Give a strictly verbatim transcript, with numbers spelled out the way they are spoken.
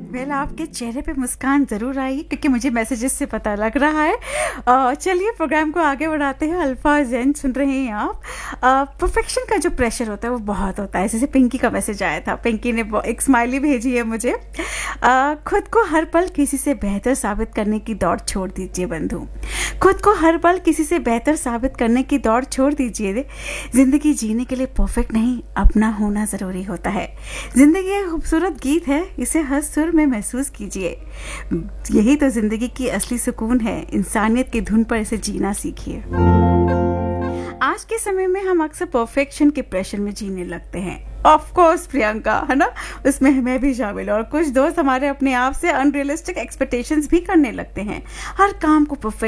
Well आपके चेहरे पे मुस्कान ज़रूर आई क्योंकि मुझे मैसेजेस से पता लग रहा है। अ, चलिए प्रोग्राम को आगे बढ़ाते हैं। अल्फा ज़ैन सुन रहे हैं आप। परफेक्शन का जो प्रेशर होता है वो बहुत होता है। जैसे पिंकी का मैसेज आया था, पिंकी ने ब- एक स्माइली भेजी है मुझे। अ, खुद को हर पल किसी से बेहतर साबित करने की दौड़ छोड़ दीजिए बंधु। खुद को हर पल किसी से बेहतर साबित करने की दौड़ छोड़ दीजिए। जिंदगी जीने के लिए परफेक्ट नहीं, अपना होना ज़रूरी होता है। जिंदगी एक खूबसूरत गीत है, इसे हर सुर में महसूस कीजिए। यही तो जिंदगी की असली सुकून है। इंसानियत की धुन पर इसे जीना सीखिए। आज के समय में हम अक्सर परफेक्शन के प्रेशर में जीने लगते हैं। ऑफ कोर्स प्रियंका, है ना, उसमें मैं भी शामिल। और कुछ दोस्त हमारे अपने आप से अनरियलिस्टिक एक्सपेक्टेशंस भी करने लगते हैं। हर काम को परफेक्ट